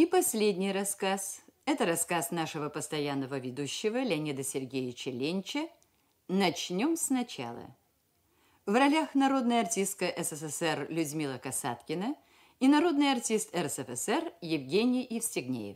последний рассказ. Это рассказ нашего постоянного ведущего Леонида Сергеевича Ленча. Начнем сначала. В ролях народная артистка СССР Людмила Касаткина и народный артист РСФСР Евгений Евстигнеев.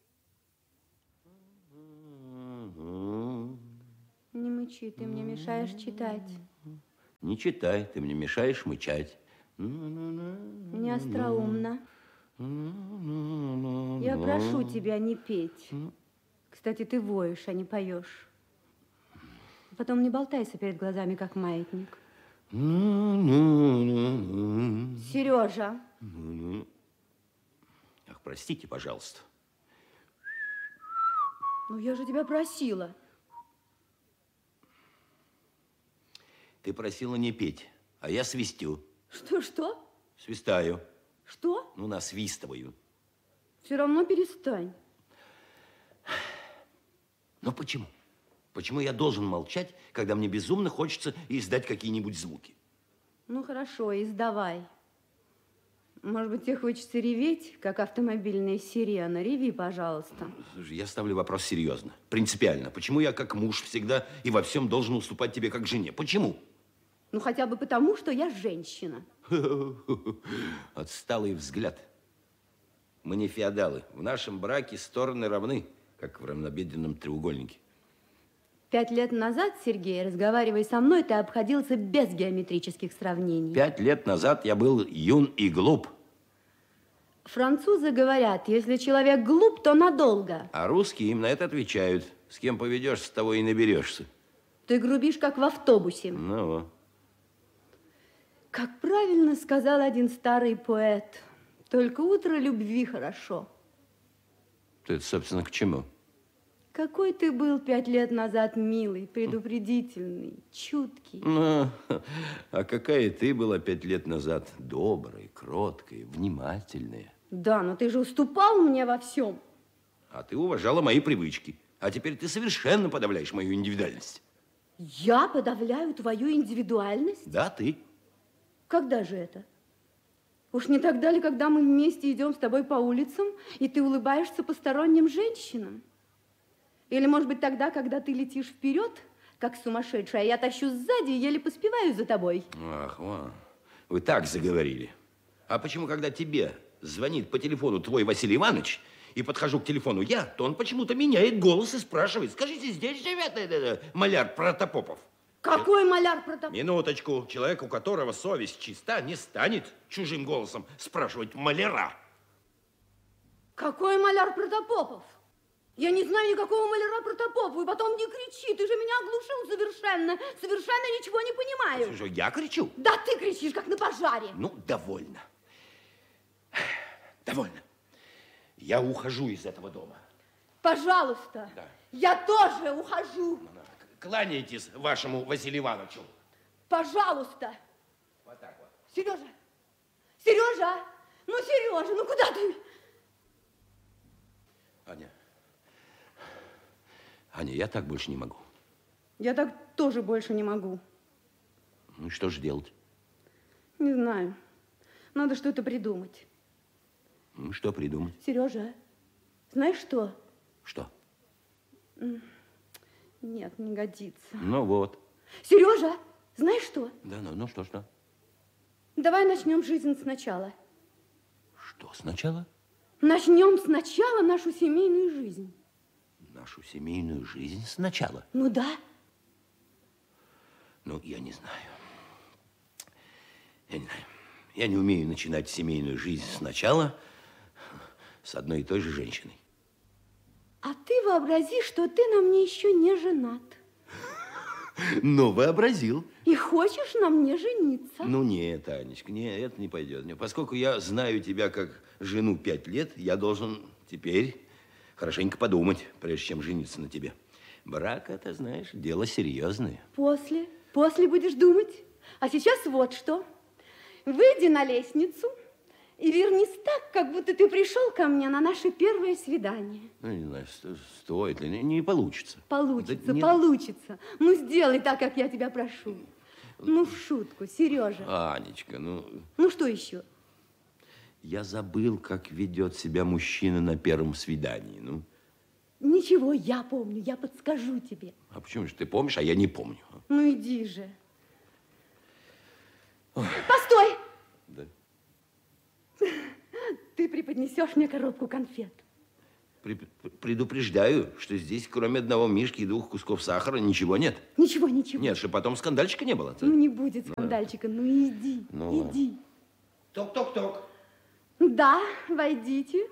Не мычи, ты мне мешаешь читать. Не читай, ты мне мешаешь мычать. Не остроумно. Я прошу тебя не петь. Кстати, ты воешь, а не поешь. Потом не болтайся перед глазами, как маятник. Сережа. Ах, простите, пожалуйста. Ну, я же тебя просила. Ты просила не петь, а я свистю. Что? Свистаю. Что? Ну, насвистываю. Все равно перестань. Но почему? Почему я должен молчать, когда мне безумно хочется издать какие-нибудь звуки? Ну, хорошо, издавай. Может быть, тебе хочется реветь, как автомобильная сирена. Реви, пожалуйста. Слушай, я ставлю вопрос серьезно, принципиально. Почему я, как муж, всегда и во всем должен уступать тебе, как жене? Почему? Ну, хотя бы потому, что я женщина. Отсталый взгляд. Мы не феодалы. В нашем браке стороны равны, как в равнобедренном треугольнике. 5 лет назад, Сергей, разговаривая со мной, ты обходился без геометрических сравнений. 5 лет назад я был юн и глуп. Французы говорят, если человек глуп, то надолго. А русские им на это отвечают. С кем поведешься, с того и наберешься. Ты грубишь, как в автобусе. Ну. Как правильно сказал один старый поэт, только утро любви хорошо. Ты это, собственно, к чему? Какой ты был 5 лет назад милый, предупредительный, чуткий. Ну, а какая ты была 5 лет назад? Добрая, кроткая, внимательная. Да, но ты же уступал мне во всем. А ты уважала мои привычки. А теперь ты совершенно подавляешь мою индивидуальность. Я подавляю твою индивидуальность? Да, ты. Когда же это? Уж не тогда ли, когда мы вместе идем с тобой по улицам, и ты улыбаешься посторонним женщинам? Или, может быть, тогда, когда ты летишь вперед, как сумасшедшая, а я тащу сзади и еле поспеваю за тобой? Ах, вы так заговорили. А почему, когда тебе звонит по телефону твой Василий Иванович, и подхожу к телефону я, то он почему-то меняет голос и спрашивает: скажите, здесь живет маляр Протопопов? Какой маляр Протопопов? Минуточку. Человек, у которого совесть чиста, не станет чужим голосом спрашивать маляра. Какой маляр Протопопов? Я не знаю никакого маляра Протопопова, и потом не кричи, ты же меня оглушил совершенно ничего не понимаю. Слушай, я кричу? Да, ты кричишь, как на пожаре. Ну, довольно. Довольно. Я ухожу из этого дома. Пожалуйста. Да. Я тоже ухожу. Кланяйтесь вашему Василию Ивановичу. Пожалуйста. Вот так вот. Сережа, Сережа, ну куда ты? Аня, я так больше не могу. Я так тоже больше не могу. Ну, что же делать? Не знаю. Надо что-то придумать. Ну, что придумать? Сережа, знаешь что? Что? Нет, не годится. Ну, вот. Сережа, знаешь что? Да, ну что? Давай начнем жизнь сначала. Что сначала? Начнем сначала нашу семейную жизнь. Нашу семейную жизнь сначала? Ну да. Ну, я не знаю. Я не умею начинать семейную жизнь сначала с одной и той же женщиной. А ты вообрази, что ты на мне еще не женат. Ну, вообразил. И хочешь на мне жениться. Ну, нет, Анечка, нет, это не пойдет. Поскольку я знаю тебя как жену 5 лет, я должен теперь хорошенько подумать, прежде чем жениться на тебе. Брак, это, знаешь, дело серьезное. После будешь думать. А сейчас вот что. Выйди на лестницу и вернись так, как будто ты пришел ко мне на наше первое свидание. Ну, не знаю, стоит ли, не получится. Получится, Да, получится. Ну, сделай так, как я тебя прошу. Ну, в шутку, Сережа. Анечка, Ну, что еще? Я забыл, как ведет себя мужчина на первом свидании. Ну. Ничего, я помню, я подскажу тебе. А почему же ты помнишь, а я не помню? Ну, иди же. Ой. Постой! Да. Ты преподнесешь мне коробку конфет. Предупреждаю, что здесь, кроме одного мишки и 2 кусков сахара, ничего нет. Ничего, ничего. Нет, что потом скандальчика не было. Ну, не будет скандальчика. Ну, иди, иди. Ток-ток-ток. Да, войдите.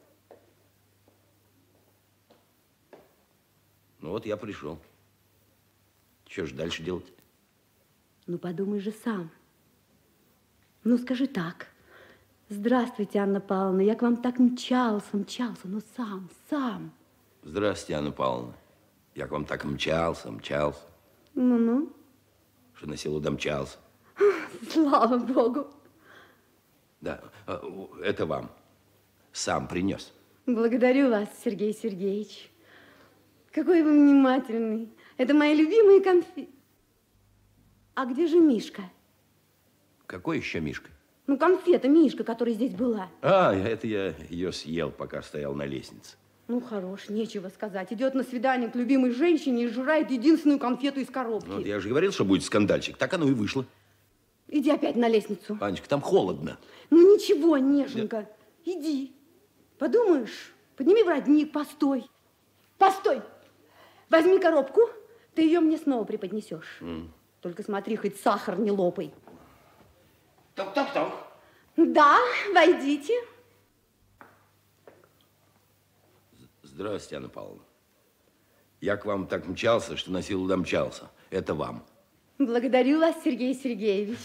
Ну, вот я пришел. Что же дальше делать? Ну, подумай же сам. Ну, скажи так. Здравствуйте, Анна Павловна, я к вам так мчался, но сам. Здравствуйте, Анна Павловна. Я к вам так мчался. Ну-ну. Что на село домчался. Слава Богу. Да, это вам. Сам принес. Благодарю вас, Сергей Сергеевич. Какой вы внимательный. Это мои любимые конфеты. А где же Мишка? Какой еще Мишка? Ну, конфета Мишка, которая здесь была. А, это я ее съел, пока стоял на лестнице. Ну, хорош, нечего сказать. Идет на свидание к любимой женщине и жрает единственную конфету из коробки. Вот я же говорил, что будет скандальчик. Так оно и вышло. Иди опять на лестницу. Анечка, там холодно. Ну, ничего, неженка. Иди. Подумаешь, подними воротник, постой. Постой. Возьми коробку, ты ее мне снова преподнесешь. Только смотри, хоть сахар не лопай. Ток-ток-ток. Да, войдите. Здравствуйте, Анна Павловна. Я к вам так мчался, что на силу домчался. Это вам. Благодарю вас, Сергей Сергеевич.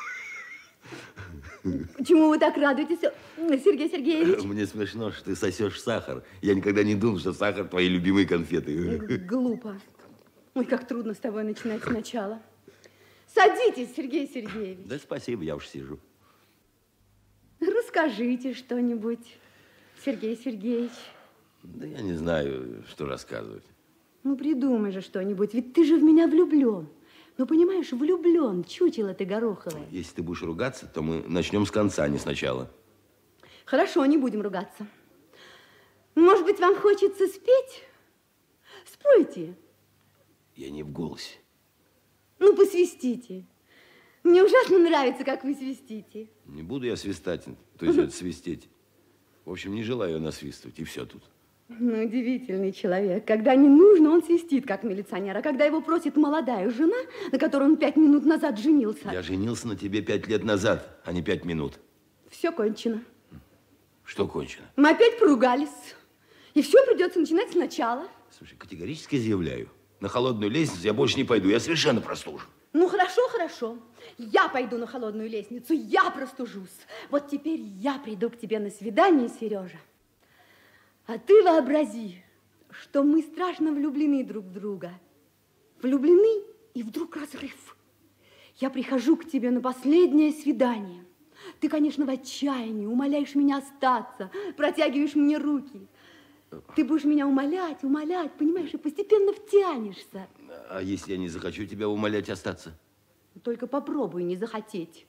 Почему вы так радуетесь, Сергей Сергеевич? Мне смешно, что ты сосешь сахар. Я никогда не думал, что сахар твои любимые конфеты. Глупо. Ой, как трудно с тобой начинать сначала. Садитесь, Сергей Сергеевич. Да спасибо, я уж сижу. Расскажите что-нибудь, Сергей Сергеевич. Да я не знаю, что рассказывать. Ну, придумай же что-нибудь, ведь ты же в меня влюблен. Ну, понимаешь, влюблен, чучело ты гороховое. Если ты будешь ругаться, то мы начнем с конца, а не сначала. Хорошо, не будем ругаться. Может быть, вам хочется спеть? Спойте. Я не в голосе. Ну, посвистите. Мне ужасно нравится, как вы свистите. Не буду я свистать, то есть это свистеть. В общем, не желаю насвистывать, и все тут. Ну, удивительный человек. Когда не нужно, он свистит, как милиционер. А когда его просит молодая жена, на которой он 5 минут назад женился... Я женился на тебе 5 лет назад, а не 5 минут. Все кончено. Что кончено? Мы опять поругались. И все придется начинать сначала. Слушай, категорически заявляю. На холодную лестницу я больше не пойду. Я совершенно простужен. Ну, хорошо, хорошо. Я пойду на холодную лестницу. Я простужусь. Вот теперь я приду к тебе на свидание, Сережа. А ты вообрази, что мы страшно влюблены друг в друга. Влюблены, и вдруг разрыв. Я прихожу к тебе на последнее свидание. Ты, конечно, в отчаянии, умоляешь меня остаться, протягиваешь мне руки. Ты будешь меня умолять, понимаешь, и постепенно втянешься. А если я не захочу тебя умолять остаться? Только попробуй не захотеть.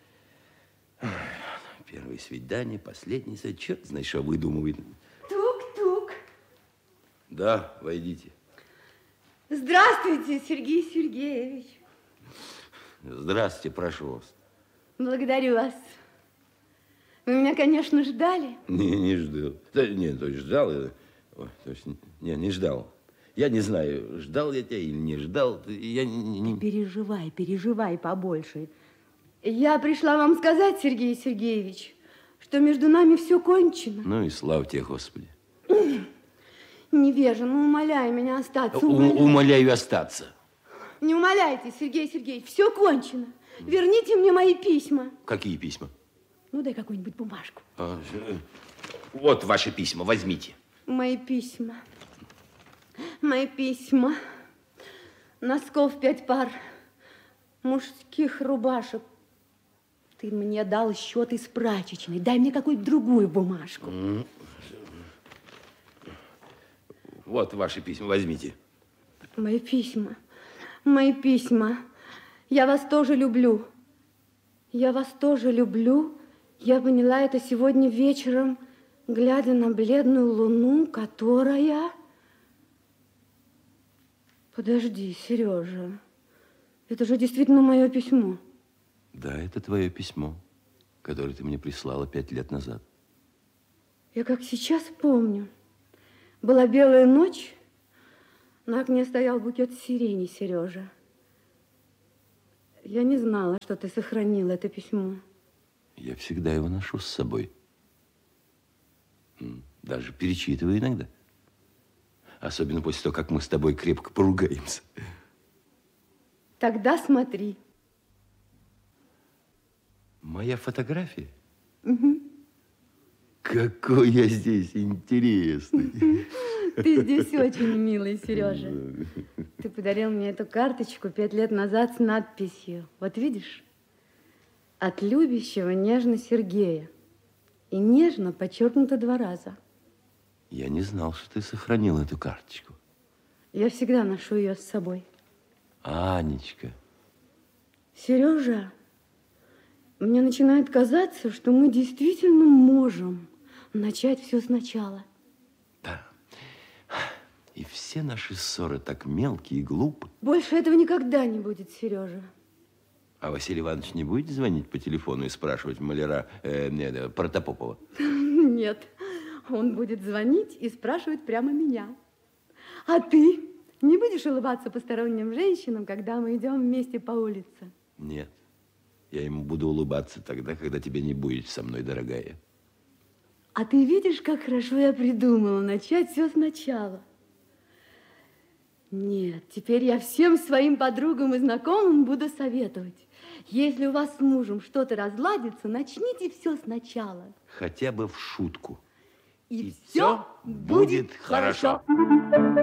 Первое свидание, последнее, черт знает, что выдумывает. Тук-тук. Да, войдите. Здравствуйте, Сергей Сергеевич. Здравствуйте, прошу вас. Благодарю вас. Вы меня, конечно, ждали. Не ждал. Да, нет, то есть ждал. То есть, не ждал. Я не знаю, ждал я тебя или не ждал. Я не... Переживай побольше. Я пришла вам сказать, Сергей Сергеевич, что между нами все кончено. Ну и слава тебе, Господи. Невежа, ну умоляй меня остаться. Умоляю остаться. Не умоляйте, Сергей Сергеевич, все кончено. Верните мне мои письма. Какие письма? Ну, дай какую-нибудь бумажку. Вот ваши письма, возьмите. Мои письма. Мои письма. Носков 5 пар. Мужских рубашек. Ты мне дал счет из прачечной. Дай мне какую-то другую бумажку. Вот ваши письма, возьмите. Мои письма. Мои письма. Я вас тоже люблю. Я вас тоже люблю Я поняла это сегодня вечером, глядя на бледную луну, которая... Подожди, Сережа, это же действительно мое письмо. Да, это твое письмо, которое ты мне прислала 5 лет назад. Я как сейчас помню. Была белая ночь, на окне стоял букет сирени, Сережа. Я не знала, что ты сохранил это письмо. Я всегда его ношу с собой. Даже перечитываю иногда. Особенно после того, как мы с тобой крепко поругаемся. Тогда смотри. Моя фотография? Угу. Какой я здесь интересный. Ты здесь очень милый, Сережа. Ты подарил мне эту карточку 5 лет назад с надписью. Вот видишь? От любящего нежно Сергея. И нежно подчеркнуто 2 раза. Я не знал, что ты сохранил эту карточку. Я всегда ношу ее с собой. Анечка. Сережа, мне начинает казаться, что мы действительно можем начать все сначала. Да. И все наши ссоры так мелкие и глупы. Больше этого никогда не будет, Сережа. А Василий Иванович не будет звонить по телефону и спрашивать маляра Протопопова? Нет, он будет звонить и спрашивать прямо меня. А ты не будешь улыбаться посторонним женщинам, когда мы идем вместе по улице? Нет, я ему буду улыбаться тогда, когда тебя не будет со мной, дорогая. А ты видишь, как хорошо я придумала начать все сначала? Нет, теперь я всем своим подругам и знакомым буду советовать. Если у вас с мужем что-то разладится, начните все сначала. Хотя бы в шутку. И все будет хорошо.